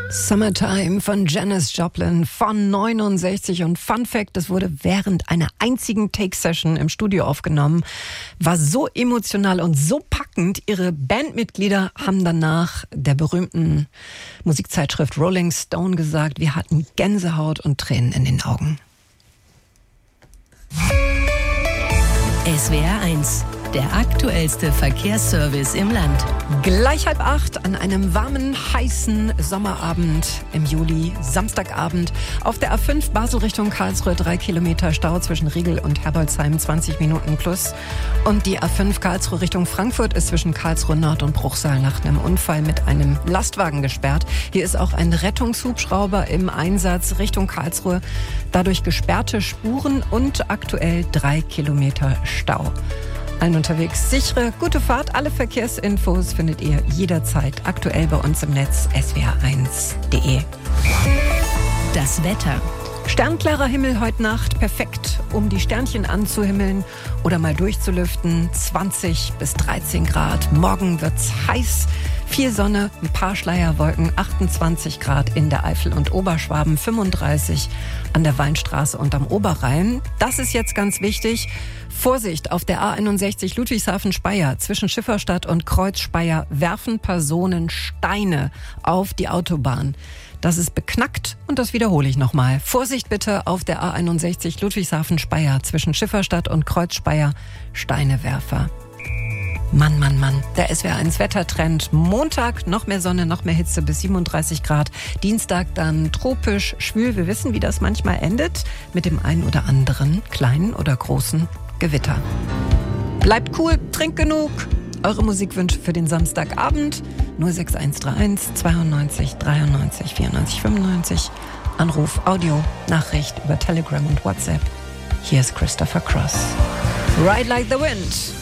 Summertime von Janis Joplin von 69 und Fun Fact, das wurde während einer einzigen Take-Session im Studio aufgenommen, war so emotional und so packend. Ihre Bandmitglieder haben danach der berühmten Musikzeitschrift Rolling Stone gesagt, wir hatten Gänsehaut und Tränen in den Augen. SWR 1, der aktuellste Verkehrsservice im Land. Gleich 7:30 an einem warmen, heißen Sommerabend im Juli, Samstagabend, auf der A5 Basel Richtung Karlsruhe 3 Kilometer Stau zwischen Riegel und Herbolzheim, 20 Minuten plus. Und die A5 Karlsruhe Richtung Frankfurt ist zwischen Karlsruhe Nord und Bruchsal nach einem Unfall mit einem Lastwagen gesperrt. Hier ist auch ein Rettungshubschrauber im Einsatz Richtung Karlsruhe. Dadurch gesperrte Spuren und aktuell 3 Kilometer Stau. Allen unterwegs sichere, gute Fahrt. Alle Verkehrsinfos findet ihr jederzeit aktuell bei uns im Netz swr1.de. Das Wetter. Sternklarer Himmel heute Nacht, perfekt, um die Sternchen anzuhimmeln oder mal durchzulüften. 20 bis 13 Grad. Morgen wird's heiß. Viel Sonne, ein paar Schleierwolken, 28 Grad in der Eifel und Oberschwaben, 35 an der Weinstraße und am Oberrhein. Das ist jetzt ganz wichtig. Vorsicht, auf der A61 Ludwigshafen-Speyer zwischen Schifferstadt und Kreuz-Speyer werfen Personen Steine auf die Autobahn. Das ist beknackt und das wiederhole ich nochmal. Vorsicht bitte auf der A61 Ludwigshafen-Speyer zwischen Schifferstadt und Kreuz-Speyer, Steinewerfer. Mann, der SWR1 Wettertrend. Montag noch mehr Sonne, noch mehr Hitze bis 37 Grad. Dienstag dann tropisch, schwül. Wir wissen, wie das manchmal endet mit dem einen oder anderen kleinen oder großen Gewitter. Bleibt cool, trinkt genug. Eure Musikwünsche für den Samstagabend 06131 92 93 94 95. Anruf, Audio, Nachricht über Telegram und WhatsApp. Hier ist Christopher Cross. Ride like the wind.